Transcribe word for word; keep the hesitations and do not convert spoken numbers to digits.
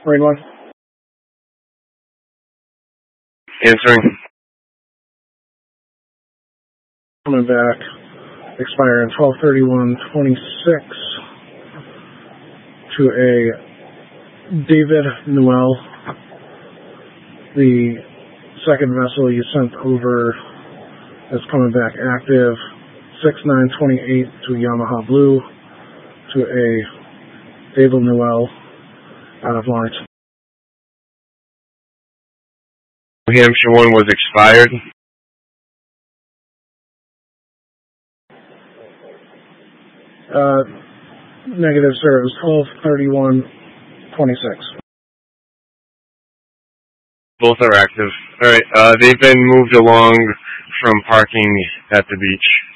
Marine one. Answering. Coming back. Expiring twelve thirty-one twenty-six to a David Newell. The second vessel you sent over is coming back active. six nine twenty-eight to Yamaha Blue to a David Newell out of Lawrence. New Hampshire one was expired. Uh, negative, sir. It was twelve thirty-one twenty-six. Both are active. All right. Uh, they've been moved along from parking at the beach.